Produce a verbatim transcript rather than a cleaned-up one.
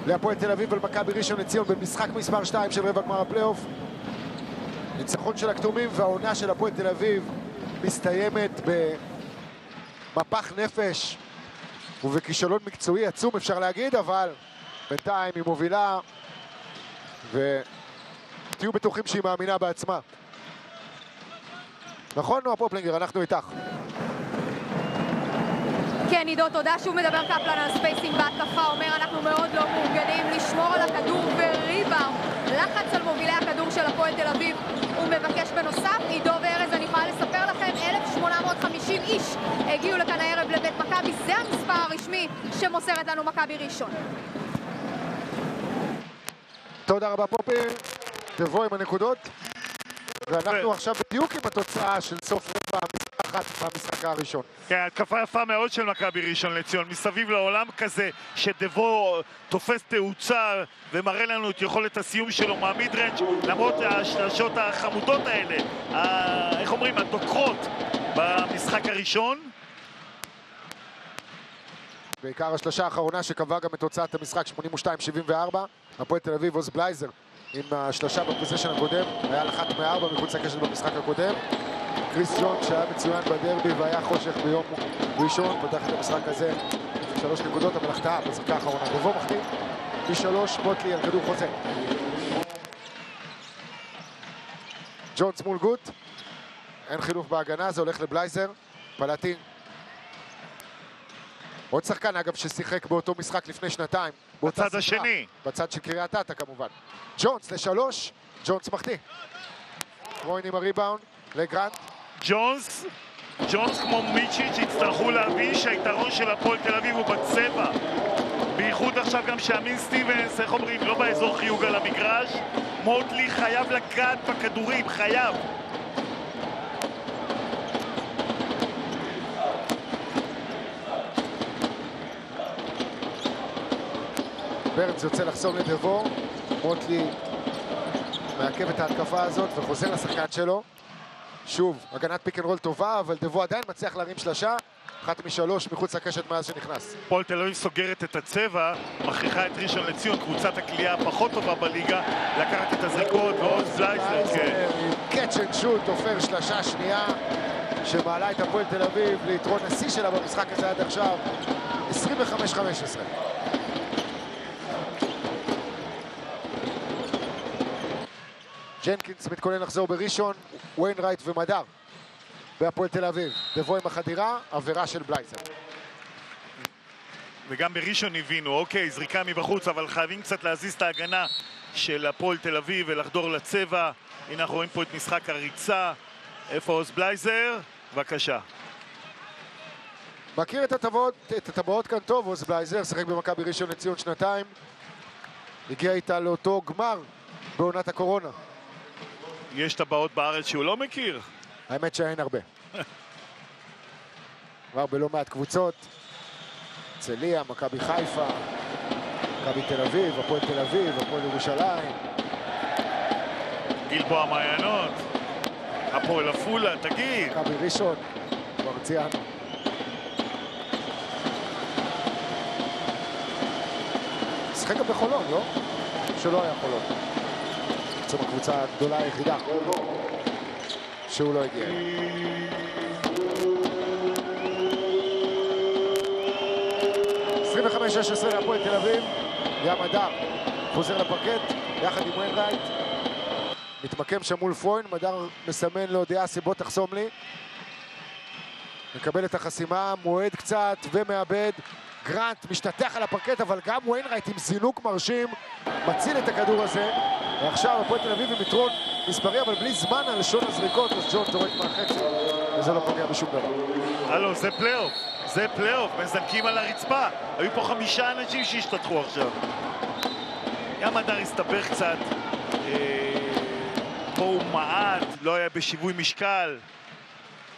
להפועל תל אביב ולמכבי ראשון לציון במשחק מספר שתיים של רבע גמר הפלייאוף. ניצחון של הכתומים, והעונה של הפועל תל אביב מסתיימת במפח נפש ובכישלון מקצועי עצום, אפשר להגיד, אבל בינתיים היא מובילה, ותהיו בטוחים שהיא מאמינה בעצמה. נכון, נועה פופלינגר, אנחנו איתך. כן, עידו, תודה. שוב מדבר קפלן על ספייסינג בהתקפה, אומר אנחנו מאוד לא מאורגנים לשמור על הכדור וריבאונד. לחץ על מובילי הכדור של הפועל תל אביב. הוא מבקש בנוסף, עידו וארז, אני יכולה לספר לכם, אלף שמונה מאות וחמישים איש הגיעו לכאן הערב לבית מכבי. זה המספר הרשמי שמוסרת לנו מכבי ראשון. תודה רבה פופי, תבוא עם הנקודות. ואנחנו עכשיו בדיוק עם התוצאה של סוף רבע אחת במשחק הראשון. כן, התקפה יפה מאוד של מכבי ראשון לציון, מסביב לעולם כזה שדבו תופס תאוצה ומראה לנו את יכולת הסיום שלו מהמיד רנג' למרות השלשות החמודות האלה, ה... איך אומרים, הדוקרות במשחק הראשון. בעיקר השלשה האחרונה שקבעה גם את תוצאת המשחק שמונים ושתיים שבעים וארבע. הפועל תל אביב, עוז בלייזר עם השלשה בפוזיישן הקודם, היה על אחת מארבע מחוץ לקשת במשחק הקודם. קריס ג'ון שהיה מצוין בדרבי והיה חושך ביום ראשון, פותח את המשחק הזה עם שלוש נקודות, אבל החטאה בזריקה האחרונה. דבו מחטיא משלוש, בוטלי על כדור חוזר. ג'ונס מול גוט, אין חילוף בהגנה, זה הולך לבלייזר. פלטין, עוד שחקן אגב ששיחק באותו משחק לפני שנתיים, בצד השני, בצד של קריית אתא כמובן. ג'ונס לשלוש, ג'ונס מחטיא. רוין עם הריבאונד לגרנט. ג'ונס, ג'ונס כמו מיצ'יץ' יצטרכו להבין שהיתרון של הפועל תל אביב הוא בצבע. בייחוד עכשיו גם שאמין סטיבנס, איך אומרים, לא באזור חיוג על המגרש. מוטלי חייב לגעת בכדורים, חייב. ברנס יוצא לחסום לדבו, מוטלי מעכב את ההתקפה הזאת וחוזר לשחקן שלו. שוב, הגנת פיק אנד רול טובה, אבל דבו עדיין מצליח להרים שלשה, אחת משלוש מחוץ לקשת מאז שנכנס. הפועל תל אביב סוגרת את הצבע, מכריחה את ראשון לציון, קבוצת הקליעה הפחות טובה בליגה, לקחת את הזריקות ועוד בלייזר. קאץ' אנד שוט, עופר שלשה שנייה, שמעלה את הפועל תל אביב ליתרון השיא שלה במשחק הזה עד עכשיו, עשרים וחמש חמש עשרה. ג'נקינס מתכונן לחזור בראשון, ויינרייט ומדר בהפועל תל אביב. דבו עם החדירה, עבירה של בלייזר. וגם בראשון הבינו, אוקיי, זריקה מבחוץ, אבל חייבים קצת להזיז את ההגנה של הפועל תל אביב ולחדור לצבע. הנה אנחנו רואים פה את משחק הריצה. איפה עוז בלייזר? בבקשה. מכיר את הטבעות, את הטבעות כאן טוב, עוז בלייזר, שחק במכבי ראשון לציון שנתיים. הגיע איתה לאותו גמר בעונת הקורונה. יש טבעות בארץ שהוא לא מכיר? האמת שאין הרבה. כבר בלא מעט קבוצות. צליה, מכבי חיפה, מכבי תל אביב, הפועל תל אביב, הפועל ירושלים. גלבוע מעיינות, הפועל עפולה, תגיד. מכבי ראשון, כבר ציינו. שחק גם בחולון, לא? שלא היה חולון. זו הקבוצה הגדולה היחידה שהוא לא הגיע. עשרים וחמש שש עשרה להפועל תל אביב. ים הדר חוזר לפרקט יחד עם ויינרייט. מתמקם שם מול פרוין. מדר מסמן לו דעה סיבות תחסום לי. מקבל את החסימה, מועד קצת ומאבד. גרנט משתתח על הפרקט, אבל גם ויינרייט עם זינוק מרשים מציל את הכדור הזה. ועכשיו הפועל תל אביב עם יתרון מספרי, אבל בלי זמן על לשון הזריקות, אז ג'ון זורק מהחצי, וזה לא פוגע בשום דבר. הלו, זה פלייאוף, זה פלייאוף, מזנקים על הרצפה. היו פה חמישה אנשים שהשתתחו עכשיו. ים הדר הסתבך קצת, פה הוא מעט, לא היה בשיווי משקל.